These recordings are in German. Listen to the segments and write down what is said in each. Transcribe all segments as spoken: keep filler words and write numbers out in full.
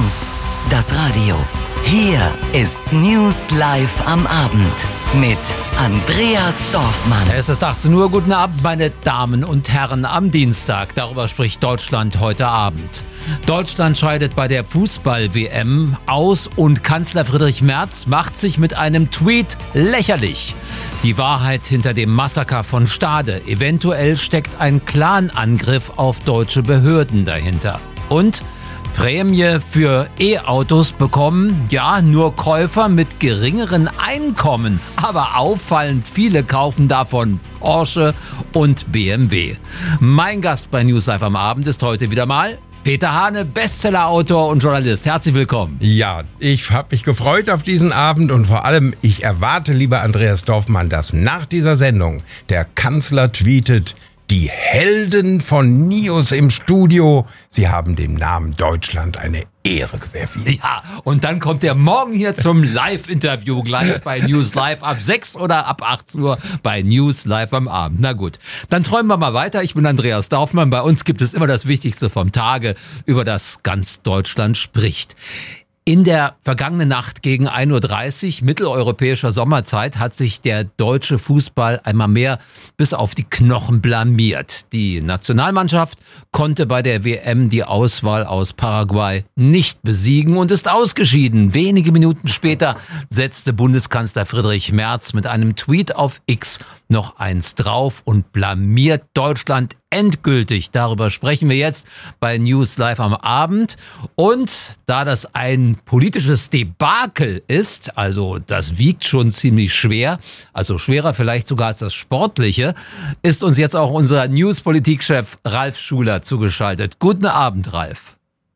News. Das Radio. Hier ist News Live am Abend mit Andreas Dorfmann. Es ist achtzehn Uhr. Guten Abend, meine Damen und Herren. Am Dienstag, darüber spricht Deutschland heute Abend. Deutschland scheidet bei der Fußball-W M aus und Kanzler Friedrich Merz macht sich mit einem Tweet lächerlich. Die Wahrheit hinter dem Massaker von Stade. Eventuell steckt ein Clan-Angriff auf deutsche Behörden dahinter. Und Prämie für E-Autos bekommen, ja, nur Käufer mit geringeren Einkommen. Aber auffallend viele kaufen davon Porsche und B M W. Mein Gast bei News Live am Abend ist heute wieder mal Peter Hane, Bestsellerautor und Journalist. Herzlich willkommen. Ja, ich habe mich gefreut auf diesen Abend und vor allem, ich erwarte, lieber Andreas Dorfmann, dass nach dieser Sendung der Kanzler tweetet: Die Helden von Nius im Studio, sie haben dem Namen Deutschland eine Ehre bewiesen. Ja, und dann kommt er morgen hier zum Live-Interview gleich bei News Live ab sechs oder ab achtzehn Uhr bei News Live am Abend. Na gut, dann träumen wir mal weiter. Ich bin Andreas Dorfmann. Bei uns gibt es immer das Wichtigste vom Tage, über das ganz Deutschland spricht. In der vergangenen Nacht gegen ein Uhr dreißig mitteleuropäischer Sommerzeit hat sich der deutsche Fußball einmal mehr bis auf die Knochen blamiert. Die Nationalmannschaft konnte bei der W M die Auswahl aus Paraguay nicht besiegen und ist ausgeschieden. Wenige Minuten später setzte Bundeskanzler Friedrich Merz mit einem Tweet auf X noch eins drauf und blamiert Deutschland endgültig. Darüber sprechen wir jetzt bei News Live am Abend. Und da das ein politisches Debakel ist, also das wiegt schon ziemlich schwer, also schwerer vielleicht sogar als das Sportliche, ist uns jetzt auch unser News-Politikchef Ralf Schuler zugeschaltet. Guten Abend, Ralf.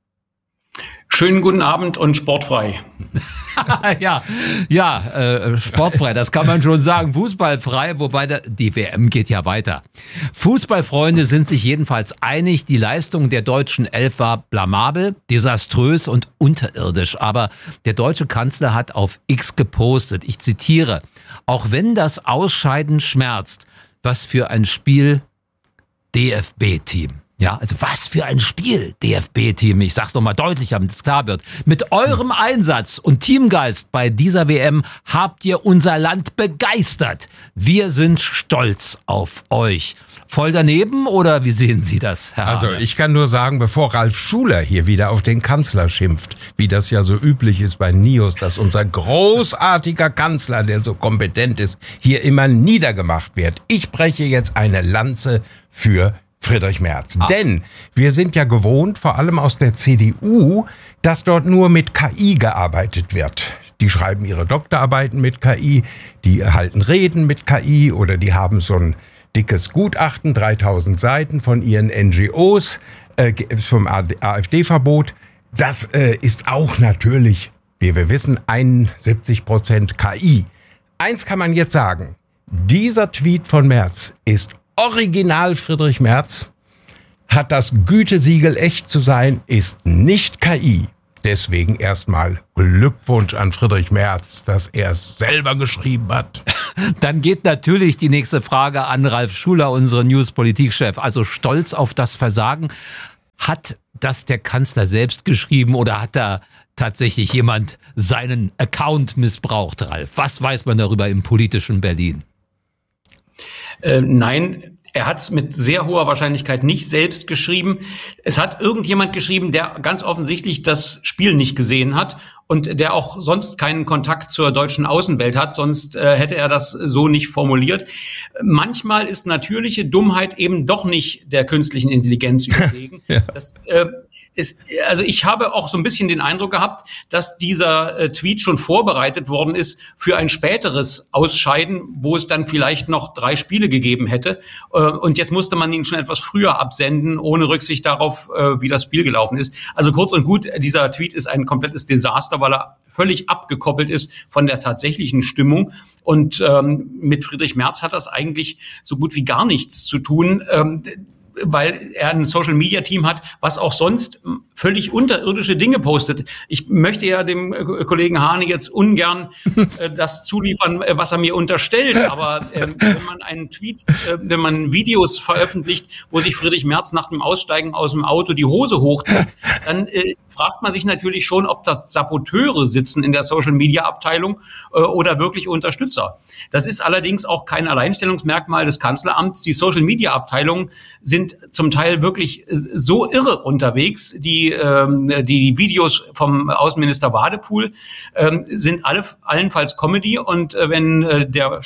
Schönen guten Abend und sportfrei. ja, ja, äh, sportfrei, das kann man schon sagen. Fußballfrei, wobei der, die W M geht ja weiter. Fußballfreunde sind sich jedenfalls einig, die Leistung der deutschen Elf war blamabel, desaströs und unterirdisch. Aber der deutsche Kanzler hat auf X gepostet, ich zitiere: Auch wenn das Ausscheiden schmerzt, was für ein Spiel, D F B-Team. Ja, also was für ein Spiel, D F B-Team. Ich sag's nochmal deutlich, damit es klar wird. Mit eurem Einsatz und Teamgeist bei dieser W M habt ihr unser Land begeistert. Wir sind stolz auf euch. Voll daneben oder wie sehen Sie das, Herr Also Hane? ich kann nur sagen, bevor Ralf Schuler hier wieder auf den Kanzler schimpft, wie das ja so üblich ist bei Nius, dass unser großartiger Kanzler, der so kompetent ist, hier immer niedergemacht wird. Ich breche jetzt eine Lanze für Friedrich Merz. Ah. Denn wir sind ja gewohnt, vor allem aus der C D U, dass dort nur mit K I gearbeitet wird. Die schreiben ihre Doktorarbeiten mit K I, die halten Reden mit K I oder die haben so ein dickes Gutachten, dreitausend Seiten von ihren N G Os äh, vom A f D-Verbot. Das äh, ist auch natürlich, wie wir wissen, einundsiebzig Prozent K I. Eins kann man jetzt sagen: Dieser Tweet von Merz ist Original Friedrich Merz, hat das Gütesiegel echt zu sein, ist nicht K I. Deswegen erstmal Glückwunsch an Friedrich Merz, dass er es selber geschrieben hat. Dann geht natürlich die nächste Frage an Ralf Schuler, unseren News-Politikchef. Also stolz auf das Versagen. Hat das der Kanzler selbst geschrieben oder hat da tatsächlich jemand seinen Account missbraucht, Ralf? Was weiß man darüber im politischen Berlin? Äh, nein, er hat es mit sehr hoher Wahrscheinlichkeit nicht selbst geschrieben. Es hat irgendjemand geschrieben, der ganz offensichtlich das Spiel nicht gesehen hat und der auch sonst keinen Kontakt zur deutschen Außenwelt hat, sonst äh, hätte er das so nicht formuliert. Manchmal ist natürliche Dummheit eben doch nicht der künstlichen Intelligenz überlegen. ja. Das äh, ist, also ich habe auch so ein bisschen den Eindruck gehabt, dass dieser äh, Tweet schon vorbereitet worden ist für ein späteres Ausscheiden, wo es dann vielleicht noch drei Spiele gegeben hätte. Äh, und jetzt musste man ihn schon etwas früher absenden, ohne Rücksicht darauf, äh, wie das Spiel gelaufen ist. Also kurz und gut, dieser Tweet ist ein komplettes Desaster, weil er völlig abgekoppelt ist von der tatsächlichen Stimmung. Und ähm, mit Friedrich Merz hat das eigentlich so gut wie gar nichts zu tun, ähm, weil er ein Social-Media-Team hat, was auch sonst völlig unterirdische Dinge postet. Ich möchte ja dem äh, Kollegen Hane jetzt ungern äh, das zuliefern, äh, was er mir unterstellt, aber äh, wenn man einen Tweet, äh, wenn man Videos veröffentlicht, wo sich Friedrich Merz nach dem Aussteigen aus dem Auto die Hose hochzieht, dann äh, fragt man sich natürlich schon, ob da Saboteure sitzen in der Social-Media-Abteilung äh, oder wirklich Unterstützer. Das ist allerdings auch kein Alleinstellungsmerkmal des Kanzleramts. Die Social-Media-Abteilungen sind zum Teil wirklich so irre unterwegs. Die, ähm, die Videos vom Außenminister Wadepool ähm, sind alle allenfalls Comedy. Und äh, wenn äh, der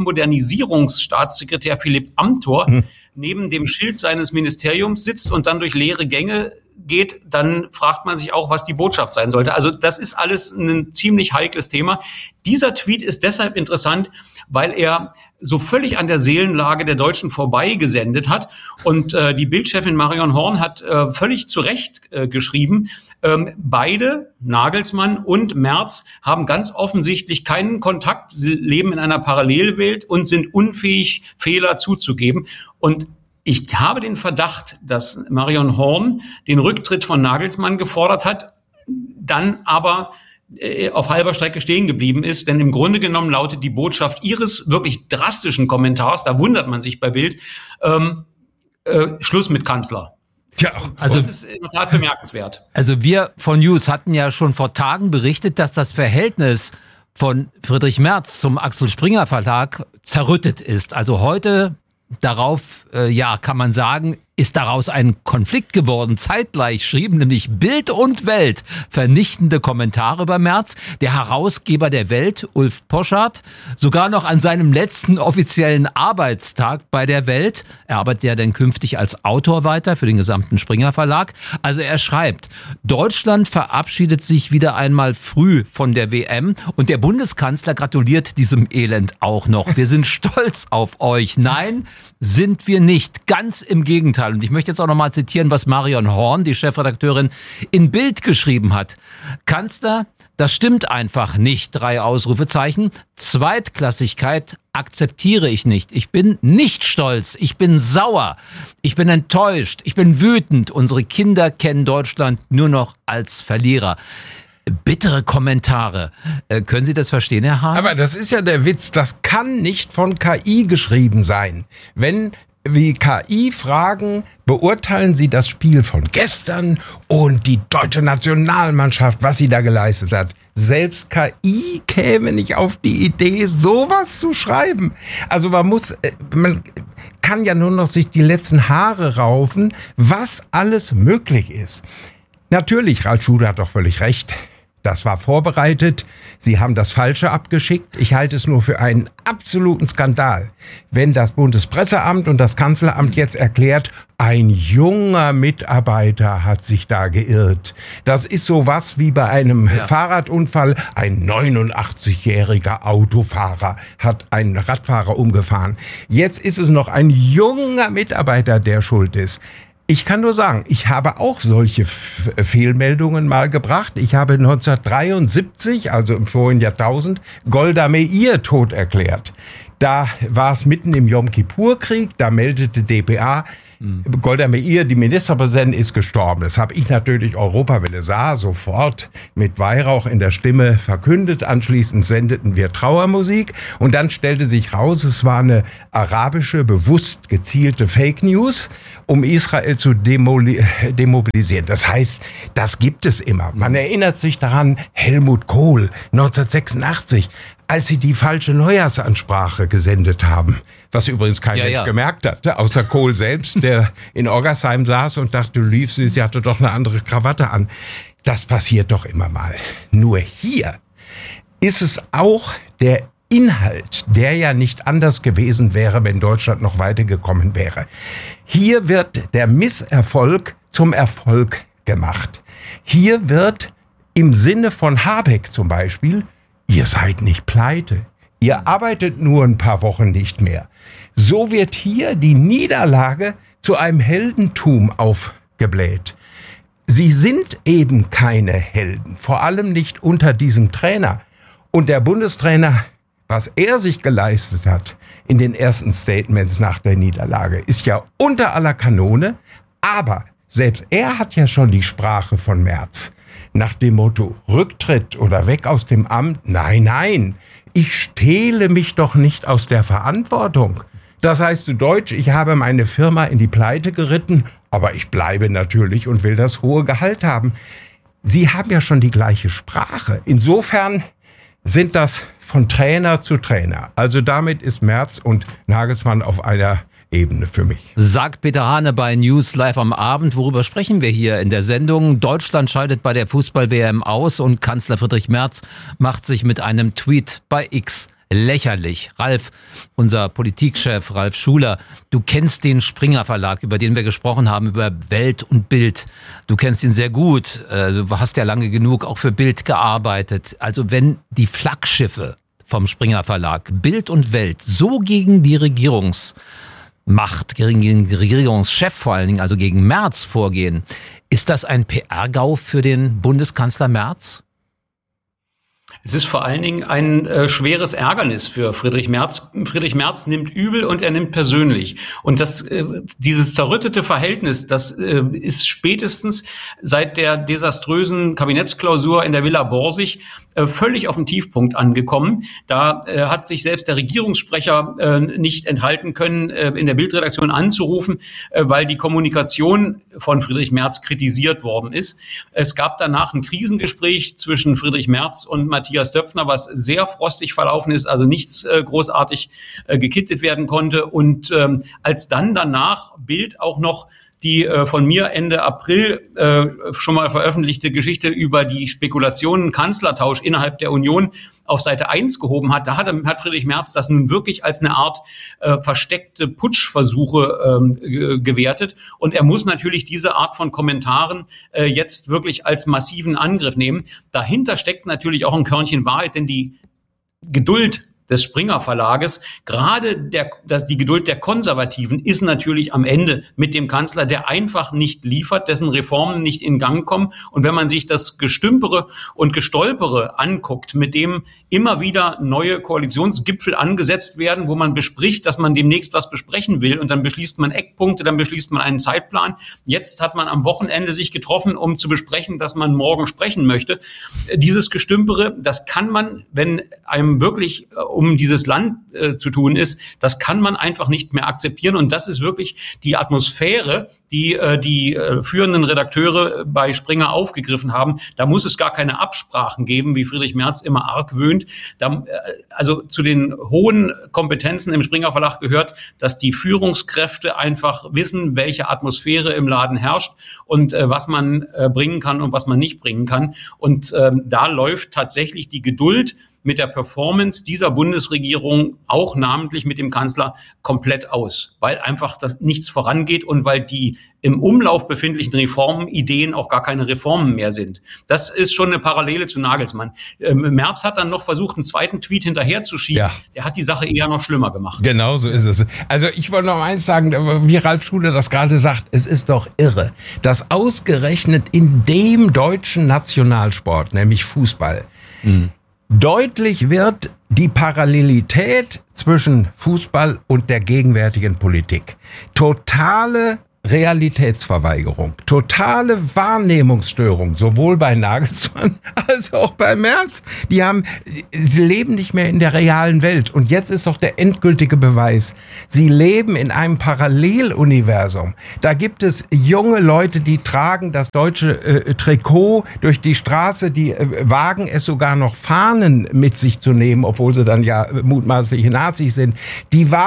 Staatsmodernisierungsstaatssekretär Philipp Amthor hm. neben dem Schild seines Ministeriums sitzt und dann durch leere Gänge geht, dann fragt man sich auch, was die Botschaft sein sollte. Also das ist alles ein ziemlich heikles Thema. Dieser Tweet ist deshalb interessant, weil er so völlig an der Seelenlage der Deutschen vorbei gesendet hat. Und äh, die Bild-Chefin Marion Horn hat äh, völlig zu Recht äh, geschrieben, ähm, beide, Nagelsmann und Merz, haben ganz offensichtlich keinen Kontakt. Sie leben in einer Parallelwelt und sind unfähig, Fehler zuzugeben. Und ich habe den Verdacht, dass Marion Horn den Rücktritt von Nagelsmann gefordert hat, dann aber äh, auf halber Strecke stehen geblieben ist. Denn im Grunde genommen lautet die Botschaft ihres wirklich drastischen Kommentars, da wundert man sich bei Bild, ähm, äh, Schluss mit Kanzler. Ja, also das ist in der Tat bemerkenswert. Also wir von News hatten ja schon vor Tagen berichtet, dass das Verhältnis von Friedrich Merz zum Axel Springer Verlag zerrüttet ist. Also heute darauf, äh, ja, kann man sagen, ist daraus ein Konflikt geworden. Zeitgleich schrieben nämlich Bild und Welt vernichtende Kommentare über Merz. Der Herausgeber der Welt, Ulf Poschardt, sogar noch an seinem letzten offiziellen Arbeitstag bei der Welt. Er arbeitet ja dann künftig als Autor weiter für den gesamten Springer Verlag. Also er schreibt, Deutschland verabschiedet sich wieder einmal früh von der W M und der Bundeskanzler gratuliert diesem Elend auch noch. Wir sind stolz auf euch. Nein, sind wir nicht. Ganz im Gegenteil. Und ich möchte jetzt auch noch mal zitieren, was Marion Horn, die Chefredakteurin, in Bild geschrieben hat. Kanzler, das stimmt einfach nicht. Drei Ausrufezeichen. Zweitklassigkeit akzeptiere ich nicht. Ich bin nicht stolz. Ich bin sauer. Ich bin enttäuscht. Ich bin wütend. Unsere Kinder kennen Deutschland nur noch als Verlierer. Bittere Kommentare. Äh, können Sie das verstehen, Herr Hahn? Aber das ist ja der Witz. Das kann nicht von K I geschrieben sein. Wenn wie K I fragen, beurteilen Sie das Spiel von gestern und die deutsche Nationalmannschaft, was sie da geleistet hat. Selbst K I käme nicht auf die Idee, sowas zu schreiben. Also man muss, man kann ja nur noch sich die letzten Haare raufen, was alles möglich ist. Natürlich, Ralf Schuder hat doch völlig recht. Das war vorbereitet. Sie haben das Falsche abgeschickt. Ich halte es nur für einen absoluten Skandal, wenn das Bundespresseamt und das Kanzleramt jetzt erklärt, ein junger Mitarbeiter hat sich da geirrt. Das ist sowas wie bei einem ja. Fahrradunfall. Ein neunundachtzigjähriger Autofahrer hat einen Radfahrer umgefahren. Jetzt ist es noch ein junger Mitarbeiter, der schuld ist. Ich kann nur sagen, ich habe auch solche F- Fehlmeldungen mal gebracht. Ich habe neunzehnhundertdreiundsiebzig, also im vorigen Jahrtausend, Golda Meir tot erklärt. Da war es mitten im Jom-Kippur-Krieg, da meldete D P A, mhm. Golda Meir, die Ministerpräsidentin, ist gestorben. Das habe ich natürlich Europawelle Saar sofort mit Weihrauch in der Stimme verkündet. Anschließend sendeten wir Trauermusik und dann stellte sich raus, es war eine arabische, bewusst gezielte Fake News, um Israel zu demoli- demobilisieren. Das heißt, das gibt es immer. Man erinnert sich daran, Helmut Kohl neunzehnhundertsechsundachtzig, als sie die falsche Neujahrsansprache gesendet haben. Was übrigens kein ja, Mensch ja. gemerkt hat, außer Kohl selbst, der in Oggersheim saß und dachte, du liebst sie, sie hatte doch eine andere Krawatte an. Das passiert doch immer mal. Nur hier ist es auch der Inhalt, der ja nicht anders gewesen wäre, wenn Deutschland noch weitergekommen wäre. Hier wird der Misserfolg zum Erfolg gemacht. Hier wird im Sinne von Habeck zum Beispiel, ihr seid nicht pleite, ihr arbeitet nur ein paar Wochen nicht mehr. So wird hier die Niederlage zu einem Heldentum aufgebläht. Sie sind eben keine Helden, vor allem nicht unter diesem Trainer. Und der Bundestrainer, was er sich geleistet hat in den ersten Statements nach der Niederlage, ist ja unter aller Kanone. Aber selbst er hat ja schon die Sprache von Merz. Nach dem Motto Rücktritt oder weg aus dem Amt. Nein, nein, ich stehle mich doch nicht aus der Verantwortung. Das heißt zu Deutsch, ich habe meine Firma in die Pleite geritten, aber ich bleibe natürlich und will das hohe Gehalt haben. Sie haben ja schon die gleiche Sprache. Insofern sind das von Trainer zu Trainer. Also damit ist Merz und Nagelsmann auf einer Ebene für mich. Sagt Peter Hane bei News Live am Abend. Worüber sprechen wir hier in der Sendung? Deutschland scheidet bei der Fußball-W M aus und Kanzler Friedrich Merz macht sich mit einem Tweet bei X lächerlich. Ralf, unser Politikchef Ralf Schuler, du kennst den Springer Verlag, über den wir gesprochen haben, über Welt und Bild. Du kennst ihn sehr gut. Du hast ja lange genug auch für Bild gearbeitet. Also wenn die Flaggschiffe vom Springer Verlag, Bild und Welt, so gegen die Regierungsmacht, gegen den Regierungschef vor allen Dingen, also gegen Merz vorgehen, ist das ein P R-Gau für den Bundeskanzler Merz? Es ist vor allen Dingen ein äh, schweres Ärgernis für Friedrich Merz. Friedrich Merz nimmt übel und er nimmt persönlich. Und das, äh, dieses zerrüttete Verhältnis, das äh, ist spätestens seit der desaströsen Kabinettsklausur in der Villa Borsig äh, völlig auf den Tiefpunkt angekommen. Da äh, hat sich selbst der Regierungssprecher äh, nicht enthalten können, äh, in der Bildredaktion anzurufen, äh, weil die Kommunikation von Friedrich Merz kritisiert worden ist. Es gab danach ein Krisengespräch zwischen Friedrich Merz und Matthias Döpfner, was sehr frostig verlaufen ist, also nichts äh, großartig äh, gekittet werden konnte. Und ähm, als dann danach Bild auch noch die äh, von mir Ende April äh, schon mal veröffentlichte Geschichte über die Spekulationen Kanzlertausch innerhalb der Union auf Seite eins gehoben hat, da hat, hat Friedrich Merz das nun wirklich als eine Art äh, versteckte Putschversuche ähm, g- gewertet. Und er muss natürlich diese Art von Kommentaren äh, jetzt wirklich als massiven Angriff nehmen. Dahinter steckt natürlich auch ein Körnchen Wahrheit, denn die Geduld des Springer Verlages, gerade der, das, die Geduld der Konservativen ist natürlich am Ende mit dem Kanzler, der einfach nicht liefert, dessen Reformen nicht in Gang kommen. Und wenn man sich das Gestümpere und Gestolpere anguckt, mit dem immer wieder neue Koalitionsgipfel angesetzt werden, wo man bespricht, dass man demnächst was besprechen will und dann beschließt man Eckpunkte, dann beschließt man einen Zeitplan. Jetzt hat man am Wochenende sich getroffen, um zu besprechen, dass man morgen sprechen möchte. Dieses Gestümpere, das kann man, wenn einem wirklich um dieses Land äh, zu tun ist, das kann man einfach nicht mehr akzeptieren. Und das ist wirklich die Atmosphäre, die äh, die äh, führenden Redakteure bei Springer aufgegriffen haben. Da muss es gar keine Absprachen geben, wie Friedrich Merz immer argwöhnt. Da, äh, also zu den hohen Kompetenzen im Springer Verlag gehört, dass die Führungskräfte einfach wissen, welche Atmosphäre im Laden herrscht und äh, was man äh, bringen kann und was man nicht bringen kann. Und äh, da läuft tatsächlich die Geduld mit der Performance dieser Bundesregierung, auch namentlich mit dem Kanzler, komplett aus, weil einfach das nichts vorangeht und weil die im Umlauf befindlichen Reformideen auch gar keine Reformen mehr sind. Das ist schon eine Parallele zu Nagelsmann. Ähm, Merz hat dann noch versucht, einen zweiten Tweet hinterherzuschieben. Ja. Der hat die Sache eher noch schlimmer gemacht. Genau so ist es. Also ich wollte noch eins sagen, wie Ralf Schuler das gerade sagt, es ist doch irre, dass ausgerechnet in dem deutschen Nationalsport, nämlich Fußball, mhm. deutlich wird die Parallelität zwischen Fußball und der gegenwärtigen Politik. Totale Realitätsverweigerung, totale Wahrnehmungsstörung, sowohl bei Nagelsmann als auch bei Merz. Die haben, sie leben nicht mehr in der realen Welt. Und jetzt ist doch der endgültige Beweis, sie leben in einem Paralleluniversum. Da gibt es junge Leute, die tragen das deutsche äh, Trikot durch die Straße, die äh, wagen es sogar noch Fahnen mit sich zu nehmen, obwohl sie dann ja mutmaßliche Nazis sind. Die